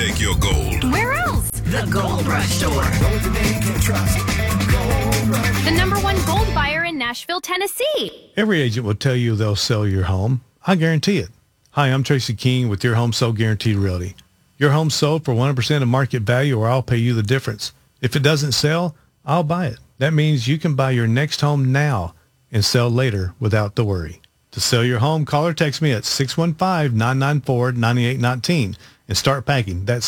make your gold. Where else? The Gold Rush Store. The #1 gold buyer in Nashville, Tennessee. Every agent will tell you they'll sell your home. I guarantee it. Hi, I'm Tracy King with Your Home Sold Guaranteed Realty. Your home sold for 100% of market value, or I'll pay you the difference. If it doesn't sell, I'll buy it. That means you can buy your next home now and sell later without the worry. To sell your home, call or text me at 615-994-9819 and start packing. That's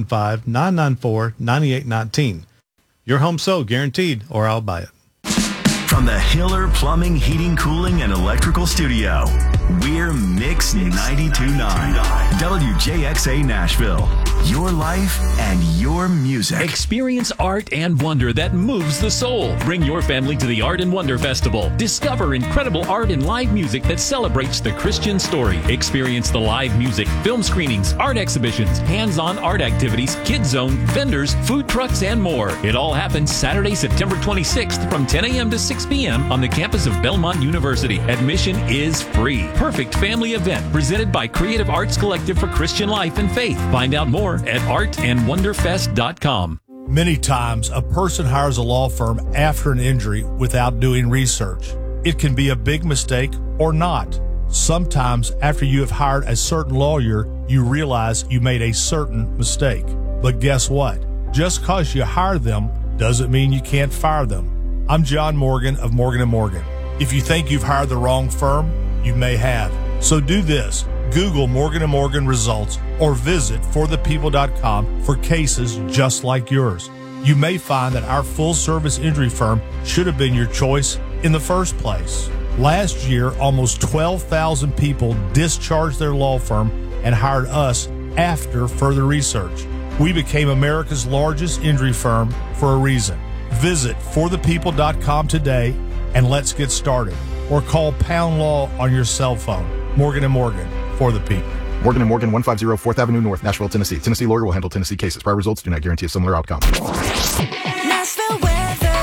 615-994-9819. Your home sold guaranteed, or I'll buy it. From the Hiller Plumbing, Heating, Cooling, and Electrical Studio, we're Mix 92.9 WJXA Nashville. Your life and your music. Experience art and wonder that moves the soul. Bring your family to the Art and Wonder Festival. Discover incredible art and live music that celebrates the Christian story. Experience the live music, film screenings, art exhibitions, hands-on art activities, kids zone, vendors, food trucks, and more. It all happens Saturday, September 26th from 10 a.m. to 6 p.m. on the campus of Belmont University. Admission is free. Perfect family event presented by Creative Arts Collective for Christian Life and Faith. Find out more at artandwonderfest.com. Many times, a person hires a law firm after an injury without doing research. It can be a big mistake or not. Sometimes, after you have hired a certain lawyer, you realize you made a certain mistake. But guess what? Just because you hire them doesn't mean you can't fire them. I'm John Morgan of Morgan & Morgan. If you think you've hired the wrong firm, you may have. So do this. Google Morgan & Morgan results or visit forthepeople.com for cases just like yours. You may find that our full-service injury firm should have been your choice in the first place. Last year, almost 12,000 people discharged their law firm and hired us after further research. We became America's largest injury firm for a reason. Visit forthepeople.com today and let's get started. Or call Pound Law on your cell phone. Morgan & Morgan, for the people. Morgan & Morgan, 150 4th Avenue North, Nashville, Tennessee. Tennessee lawyer will handle Tennessee cases. Prior results do not guarantee a similar outcome. Nashville weather.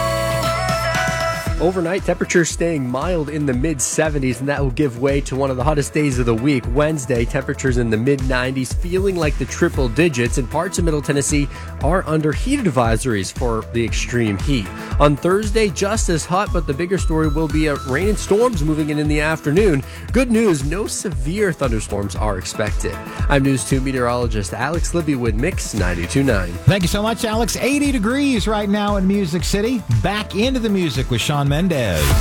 Overnight, temperatures staying mild in the mid-70s, and that will give way to one of the hottest days of the week. Wednesday, temperatures in the mid-90s, feeling like the triple digits, and parts of Middle Tennessee are under heat advisories for the extreme heat. On Thursday, just as hot, but the bigger story will be rain and storms moving in the afternoon. Good news, no severe thunderstorms are expected. I'm News 2 meteorologist Alex Libby with Mix 92.9. Thank you so much, Alex. 80 degrees right now in Music City. Back into the music with Shawn Mendez.